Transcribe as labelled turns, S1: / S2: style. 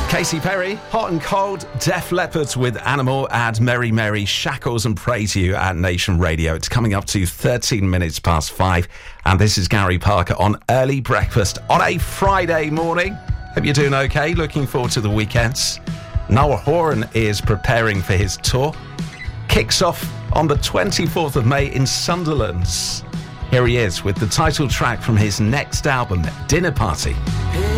S1: Katy Perry, Hot and Cold, Def Leppard with Animal, and Mary Mary, Shackles and Praise You at Nation Radio. It's coming up to 13 minutes past 5, and this is Gary Parker on Early Breakfast on a Friday morning. Hope you're doing okay, looking forward to the weekends. Noah Horan is preparing for his tour. Kicks off on the 24th of May in Sunderland. Here he is with the title track from his next album, Dinner Party.